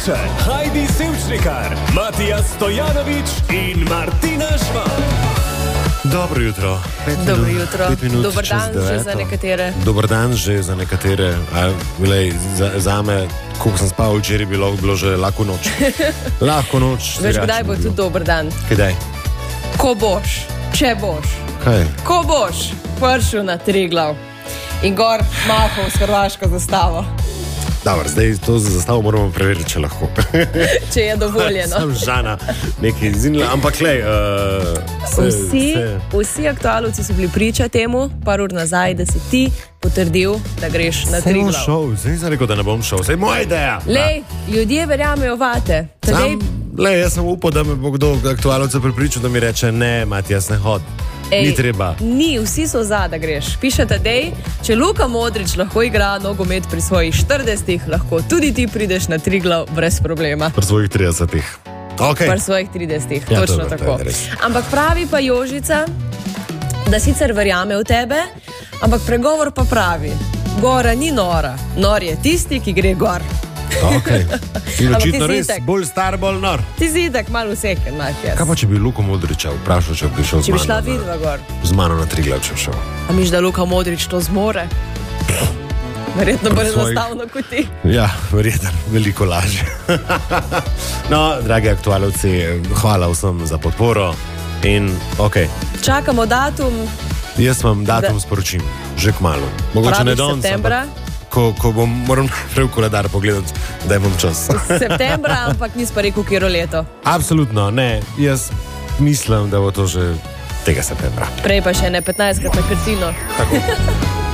Avčar, Heidi Sevčnikar, Matija Stojanović in Martina Žvan. Dobro jutro. Dobro jutro. Dobar dan že za nekatere. Dobar dan že za nekatere. Za me, koliko sem spal včeraj, bilo že lahko noč. Lahko noč. Veš, kdaj bo tudi dober dan? Kdaj? Ko boš, če boš. Kaj? Ko boš prišel na Triglav in gor mahal s hrvaško zastavo. Dobro, zdaj to za zastavo moramo preveriti, če lahko. Če je dovoljeno. Sem Žana, nekaj zinila, ampak lej... Vsi aktualovci so bili priča temu, par ur nazaj, da si ti potrdil, da greš na Triglav. Sem šel, zdaj nisem rekel, da ne bom šel, zdaj moja ideja. Lej, ljudje verjamejo vate. Lej, jaz sem upal, da me bo kdo aktualovce prepričal, da mi reče, ne, Matijas, ne hod. Ni treba. Ni, vsi so za, da greš. Pišete, dej, če Luka Modrić lahko igra nogomet pri svojih 40, lahko tudi ti prideš na Triglav brez problema. Pri svojih 30. Okay. Pri svojih 30, ja, točno tako. Ampak pravi pa Jožica, da sicer verjame v tebe, ampak pregovor pa pravi, gora ni nora, nor je tisti, ki gre gor. Okay. Si očitno res bolj star, bolj nor. Ti si itak malo vseken, Matijas. Kaj pa, če bi Luko Modrića vprašal, če bi šel z mano? Če bi šla vidva gor. Z mano na Triglav, če šel. A miš, da Luka Modrić to zmore? Verjetno bo enostavno kot ti. Ja, verjetno, veliko lažje. No, dragi aktualovci, hvala vsem za podporo in ok. Čakamo datum. Jaz vam datum sporočim, že kmalu. Mogoče ne danes, septembra. Ko moram prej v koledar pogledati, da imam čas. Septembra, ampak nis pa rekel, kjero leto. Absolutno, ne. Jaz mislim, da bo to že tega septembra. Prej pa še ne 15krat na krtino. Tako.